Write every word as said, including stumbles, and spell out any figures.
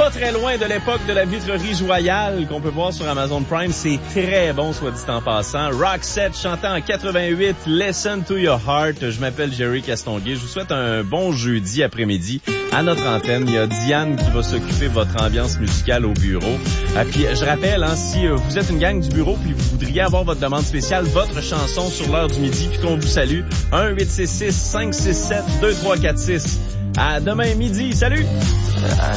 pas très loin de l'époque de la vitrerie royale qu'on peut voir sur Amazon Prime. C'est très bon, soit dit en passant. Roxette chantant en quatre-vingt-huit, Listen to Your Heart. Je m'appelle Jerry Castonguay. Je vous souhaite un bon jeudi après-midi à notre antenne. Il y a Diane qui va s'occuper de votre ambiance musicale au bureau. Et puis, je rappelle, hein, si vous êtes une gang du bureau puis vous voudriez avoir votre demande spéciale, votre chanson sur l'heure du midi, puis qu'on vous salue, un huit six six cinq six sept deux trois quatre six. À demain midi. Salut! I